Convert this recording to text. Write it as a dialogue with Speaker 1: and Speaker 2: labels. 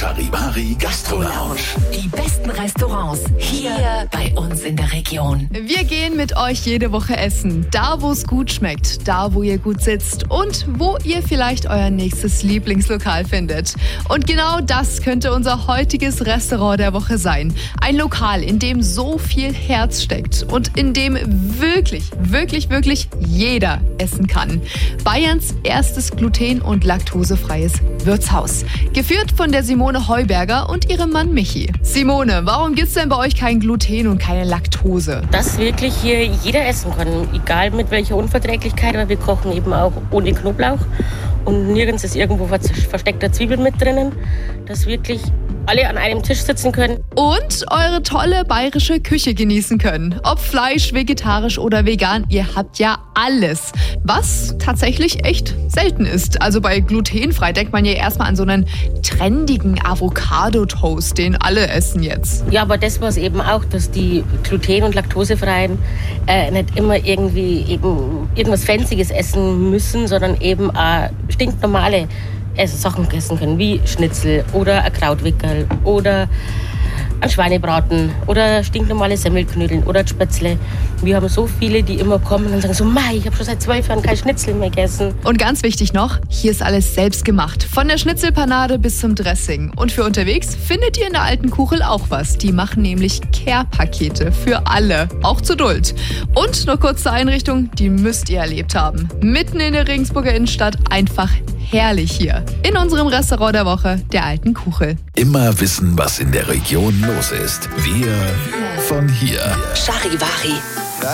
Speaker 1: Charivari Gastro Lounge.
Speaker 2: Die besten Restaurants hier bei uns in der Region.
Speaker 3: Wir gehen mit euch jede Woche essen. Da, wo es gut schmeckt, da, wo ihr gut sitzt und wo ihr vielleicht euer nächstes Lieblingslokal findet. Und genau das könnte unser heutiges Restaurant der Woche sein. Ein Lokal, in dem so viel Herz steckt und in dem wirklich jeder essen kann. Bayerns erstes gluten- und laktosefreies Wirtshaus. Geführt von der Simone Heuberger und ihrem Mann Michi. Simone, warum gibt's denn bei euch kein Gluten und keine Laktose?
Speaker 4: Dass wirklich hier jeder essen kann, egal mit welcher Unverträglichkeit, aber wir kochen eben auch ohne Knoblauch und nirgends ist irgendwo versteckter Zwiebel mit drinnen, dass wirklich alle an einem Tisch sitzen können.
Speaker 3: Und eure tolle bayerische Küche genießen können. Ob Fleisch, vegetarisch oder vegan, ihr habt ja alles. Was tatsächlich echt selten ist. Also bei glutenfrei denkt man ja erstmal an so einen trendigen Avocado-Toast, den alle essen jetzt.
Speaker 4: Ja, aber das war es eben auch, dass die gluten- und laktosefreien nicht immer irgendwie eben irgendwas Fancyes essen müssen, sondern eben stinknormale Sachen essen können, wie Schnitzel oder ein Krautwickerl oder ein Schweinebraten oder stinknormale Semmelknödeln oder Spätzle. Wir haben so viele, die immer kommen und sagen so, ich habe schon seit 12 Jahren kein Schnitzel mehr gegessen.
Speaker 3: Und ganz wichtig noch, hier ist alles selbst gemacht. Von der Schnitzelpanade bis zum Dressing. Und für unterwegs findet ihr in der Alten Kuchel auch was. Die machen nämlich Care-Pakete für alle, auch zur Duld. Und noch kurz zur Einrichtung, die müsst ihr erlebt haben. Mitten in der Regensburger Innenstadt, einfach herrlich hier. In unserem Restaurant der Woche, der Alten Kuchel.
Speaker 1: Immer wissen, was in der Region los ist. Wir von hier.
Speaker 2: Charivari.